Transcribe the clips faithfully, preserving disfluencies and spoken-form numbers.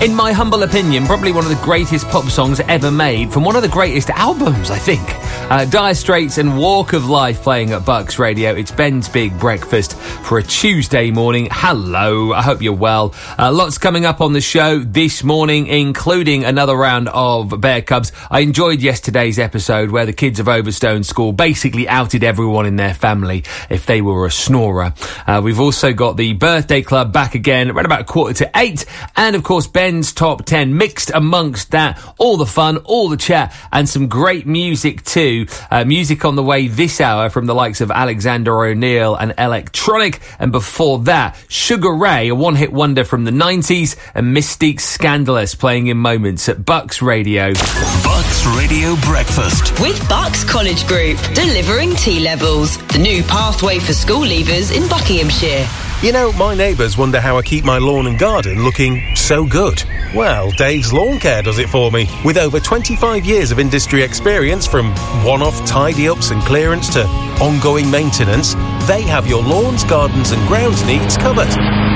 in my humble opinion, probably one of the greatest pop songs ever made from one of the greatest albums, I think. Uh, Dire Straits and Walk of Life playing at Bucks Radio. It's Ben's Big Breakfast for a Tuesday morning. Hello, I hope you're well. Uh, lots coming up on the show this morning, including another round of Bear Cubs. I enjoyed yesterday's episode where the kids of Overstone School basically outed everyone in their family if they were a snorer. Uh, we've also got the Birthday Club back again around about a quarter to eight. And, of course, Ben's Top ten. Mixed amongst that, all the fun, all the chat, and some great music too. Uh, music on the way this hour from the likes of Alexander O'Neill and Electronic. And before that, Sugar Ray, a one-hit wonder from the nineties, and Mystique Scandalous playing in moments at Bucks Radio. Bucks Radio Breakfast. With Bucks College Group, delivering T-levels. The new pathway for school leavers in Buckinghamshire. You know, my neighbours wonder how I keep my lawn and garden looking so good. Well, Dave's Lawn Care does it for me. With over twenty-five years of industry experience, from one-off tidy-ups and clearance to ongoing maintenance, they have your lawns, gardens and grounds needs covered.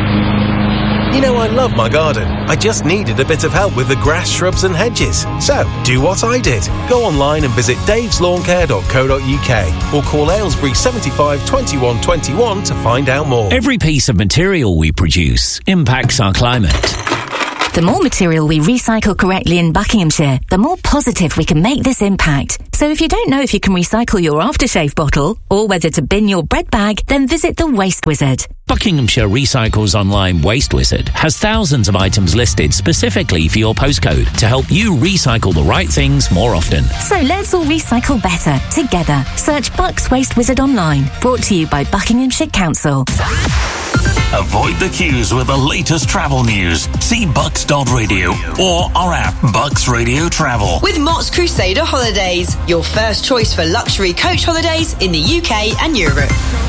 You know, I love my garden. I just needed a bit of help with the grass, shrubs and hedges. So, do what I did. Go online and visit daves lawn care dot co dot uk or call Aylesbury seventy-five twenty-one twenty-one to find out more. Every piece of material we produce impacts our climate. The more material we recycle correctly in Buckinghamshire, the more positive we can make this impact. So if you don't know if you can recycle your aftershave bottle or whether to bin your bread bag, then visit the Waste Wizard. Buckinghamshire Recycles Online Waste Wizard has thousands of items listed specifically for your postcode to help you recycle the right things more often. So let's all recycle better together. Search Bucks Waste Wizard online. Brought to you by Buckinghamshire Council. Avoid the queues with the latest travel news. See bucks dot radio or our app, Bucks Radio Travel. With Mott's Crusader Holidays, your first choice for luxury coach holidays in the U K and Europe.